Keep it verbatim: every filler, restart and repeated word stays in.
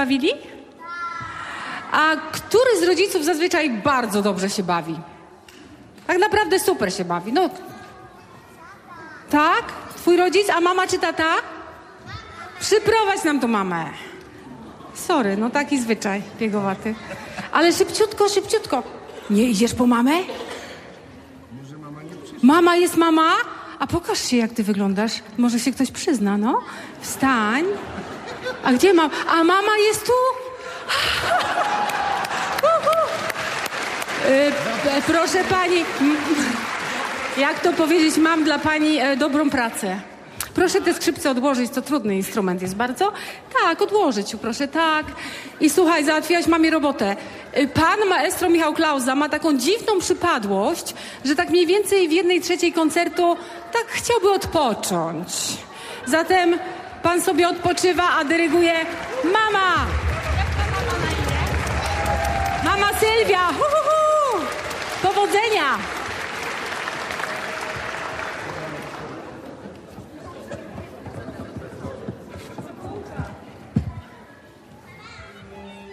bawili? A który z rodziców zazwyczaj bardzo dobrze się bawi? Tak naprawdę super się bawi. No. Tak? Twój rodzic? A mama czy tata? Przyprowadź nam tu mamę. Sorry, no taki zwyczaj biegowaty. Ale szybciutko, szybciutko. Nie idziesz po mamę? Mama jest mama? A pokaż się, jak ty wyglądasz. Może się ktoś przyzna, no? Wstań. A gdzie mam? A mama jest tu? Yy, proszę pani, jak to powiedzieć, mam dla pani e, dobrą pracę. Proszę te skrzypce odłożyć, to trudny instrument jest bardzo. Tak, odłożyć, proszę, tak. I słuchaj, załatwiłaś mamie robotę. Yy, pan maestro Michał Klauza ma taką dziwną przypadłość, że tak mniej więcej w jednej trzeciej koncertu tak chciałby odpocząć. Zatem pan sobie odpoczywa, a dyryguje mama. Mama Sylwia, hu, hu, hu. Powodzenia!